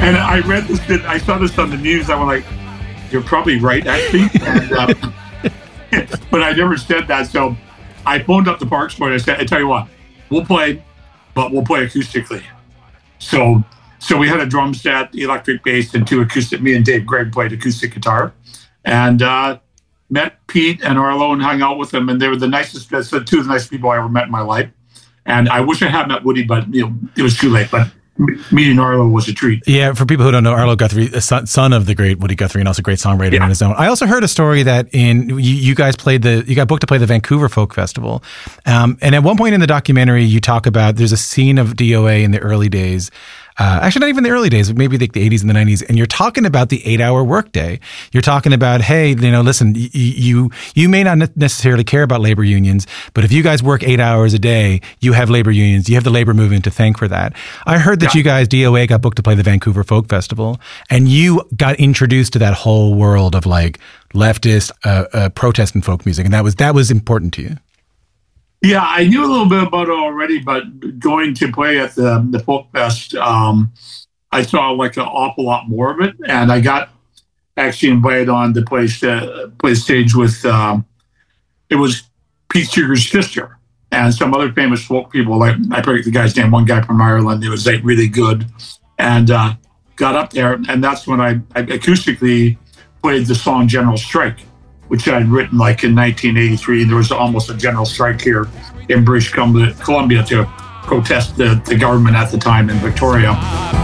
And I read this, I saw this on the news. I was like, you're probably right, actually. And, but I never said that. So I phoned up the Parks Board. I said, I tell you what, we'll play, but we'll play acoustically. So we had a drum set, electric bass, and two acoustic. Me and Dave Gregg played acoustic guitar. And met Pete and Arlo and hung out with them. And they were the nicest, two of the nicest people I ever met in my life. And I wish I had met Woody, but it was too late. But meeting Arlo was a treat. Yeah, for people who don't know, Arlo Guthrie, son of the great Woody Guthrie, and also a great songwriter on his own. I also heard a story that you guys you got booked to play the Vancouver Folk Festival, and at one point in the documentary, you talk about there's a scene of DOA in the early days. Actually, not even the early days, maybe the 80s and the 90s. And you're talking about the 8-hour workday. You're talking about, hey, listen, you may not necessarily care about labor unions, but if you guys work 8 hours a day, you have labor unions. You have the labor movement to thank for that. I heard that you guys, DOA, got booked to play the Vancouver Folk Festival, and you got introduced to that whole world of like leftist protest and folk music, and that was important to you. Yeah, I knew a little bit about it already, but going to play at the Folk Fest, I saw like an awful lot more of it, and I got actually invited on to play stage with. It was Pete Seeger's sister and some other famous folk people. Like I forget the guy's name. One guy from Ireland. It was like really good, and got up there, and that's when I acoustically played the song "General Strike," which I'd written like in 1983. There was almost a general strike here in British Columbia to protest the government at the time in Victoria.